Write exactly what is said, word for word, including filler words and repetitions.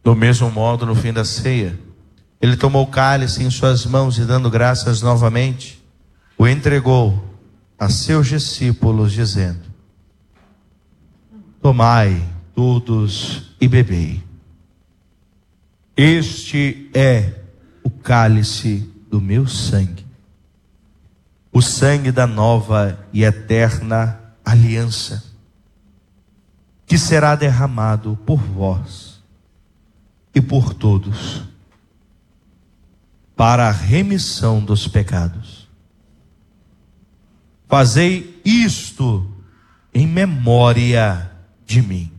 Do mesmo modo, no fim da ceia, ele tomou o cálice em suas mãos e, dando graças novamente, o entregou a seus discípulos, dizendo: tomai todos e bebei. Este é o cálice do meu sangue, o sangue da nova e eterna aliança, que será derramado por vós e por todos, para a remissão dos pecados. Fazei isto em memória de mim.